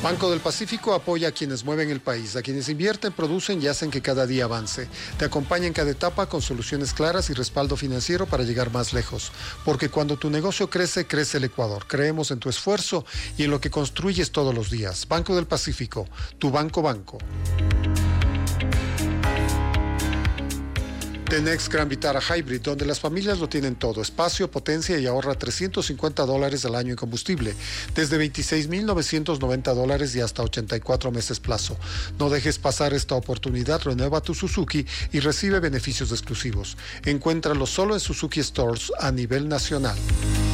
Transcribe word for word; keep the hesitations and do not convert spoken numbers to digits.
Banco del Pacífico apoya a quienes mueven el país, a quienes invierten, producen y hacen que cada día avance. Te acompaña en cada etapa con soluciones claras y respaldo financiero para llegar más lejos. Porque cuando tu negocio crece, crece el Ecuador. Creemos en tu esfuerzo y en lo que construyes todos los días. Banco del Pacífico, tu banco banco. Tenex Gran Vitara Hybrid, donde las familias lo tienen todo, espacio, potencia y ahorra trescientos cincuenta dólares al año en combustible, desde veintiséis mil novecientos noventa dólares y hasta ochenta y cuatro meses plazo. No dejes pasar esta oportunidad, renueva tu Suzuki y recibe beneficios exclusivos. Encuéntralo solo en Suzuki Stores a nivel nacional.